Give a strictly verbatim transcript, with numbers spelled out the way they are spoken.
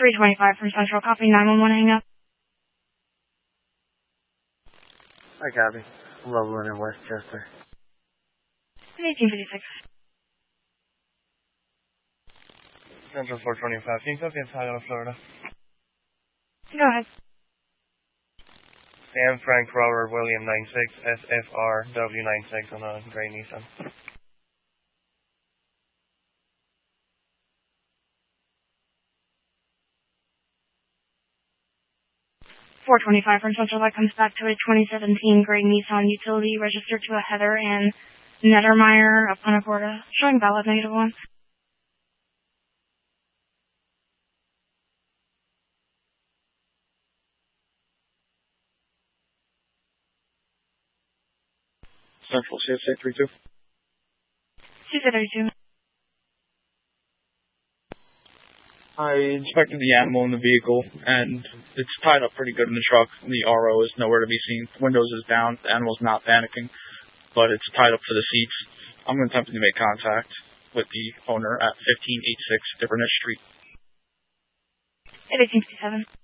three twenty-five from Central, copy nine one one, hang up. Hi, copy. Loveland in Westchester. eighteen fifty-six. Central four twenty-five. Can you copy in Saginaw, Florida? Go ahead. Sam Frank Robert William nine six S F R W nine six on a gray Nissan. four twenty-five from Central, that comes back to a twenty seventeen gray Nissan utility registered to a Heather and Nettermeyer of Punta Gorda, showing valid negative one. Central C S A three two. C S A thirty-two. I inspected the animal in the vehicle, and it's tied up pretty good in the truck. The R O is nowhere to be seen. Windows is down. The animal's not panicking, but it's tied up to the seats. I'm attempting to make contact with the owner at fifteen eighty-six Inverness Street. eighteen fifty-seven.